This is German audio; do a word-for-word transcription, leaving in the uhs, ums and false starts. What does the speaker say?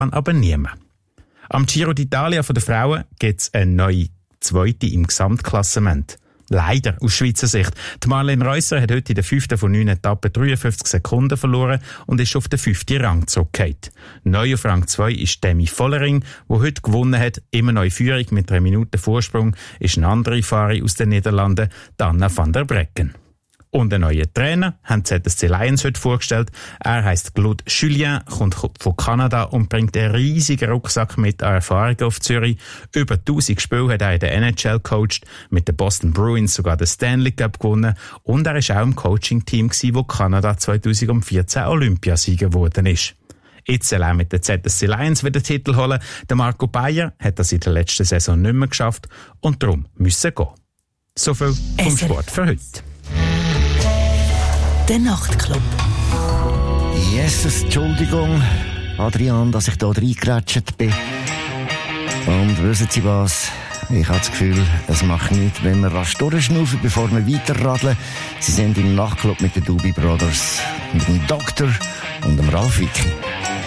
aber niemand. Am Giro d'Italia der Frauen gibt es eine neue Zweite im Gesamtklassement. Leider, aus Schweizer Sicht. Die Marlene Reusser hat heute in der fünften von neun Etappen dreiundfünfzig Sekunden verloren und ist auf den fünften Rang zurückgefallen. Neu auf Rang zwei ist Demi Vollering, die heute gewonnen hat. Immer noch in Führung mit drei Minuten Vorsprung ist eine andere Fahrerin aus den Niederlanden, Anna van der Brecken. Und einen neuen Trainer haben die Z S C Lions heute vorgestellt. Er heisst Claude Julien, kommt von Kanada und bringt einen riesigen Rucksack mit an Erfahrungen auf Zürich. Über tausend Spiele hat er in der N H L gecoacht, mit den Boston Bruins sogar den Stanley Cup gewonnen und er war auch im Coaching-Team gewesen, wo Kanada zweitausendvierzehn Olympiasieger geworden ist. Jetzt soll er mit den Z S C Lions wieder Titel holen. Der Marco Bayer hat das in der letzten Saison nicht mehr geschafft und darum müssen gehen. So viel vom Sport für heute. Der Nachtclub. Jesus, Entschuldigung, Adrian, dass ich da reingeratscht bin. Und wissen Sie was? Ich habe das Gefühl, es macht nichts, wenn wir rasch durchschnaufen, bevor wir weiterradeln. Sie sind im Nachtclub mit den Doobie Brothers, mit dem Doktor und dem Ralf Wicki.